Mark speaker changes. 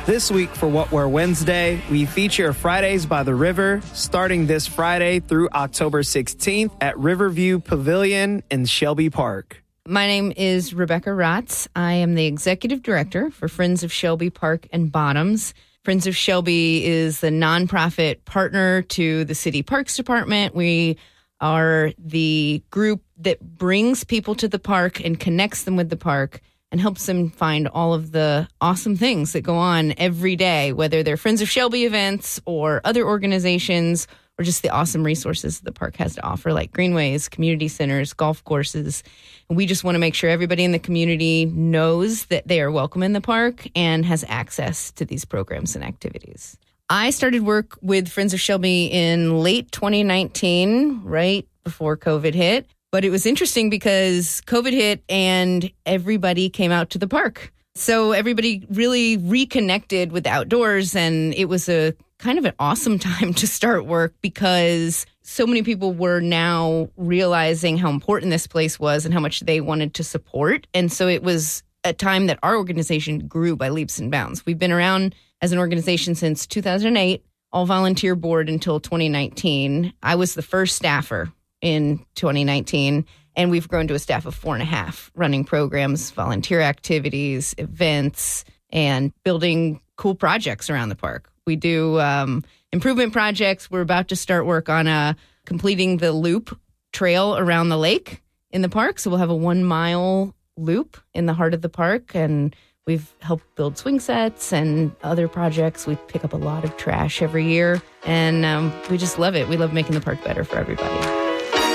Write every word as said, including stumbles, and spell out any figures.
Speaker 1: This week for What We're Wednesday, we feature Fridays by the River, starting this Friday through October sixteenth at Riverview Pavilion in Shelby Park.
Speaker 2: My name is Rebecca Rotz. I am the executive director for Friends of Shelby Park and Bottoms. Friends of Shelby is the nonprofit partner to the City Parks Department. We are the group that brings people to the park and connects them with the park and helps them find all of the awesome things that go on every day, whether they're Friends of Shelby events or other organizations or just the awesome resources the park has to offer, like greenways, community centers, golf courses. And we just want to make sure everybody in the community knows that they are welcome in the park and has access to these programs and activities. I started work with Friends of Shelby in late twenty nineteen, right before COVID hit. But it was interesting because COVID hit and everybody came out to the park. So everybody really reconnected with the outdoors, and it was a kind of an awesome time to start work because so many people were now realizing how important this place was and how much they wanted to support. And so it was a time that our organization grew by leaps and bounds. We've been around as an organization since two thousand eight, all volunteer board until twenty nineteen. I was the first staffer in twenty nineteen, and we've grown to a staff of four and a half, running programs, volunteer activities, events, and building cool projects around the park. We do um, improvement projects. We're about to start work on uh, completing the loop trail around the lake in the park. So we'll have a one mile loop in the heart of the park, and we've helped build swing sets and other projects. We pick up a lot of trash every year, and um, we just love it. We love making the park better for everybody.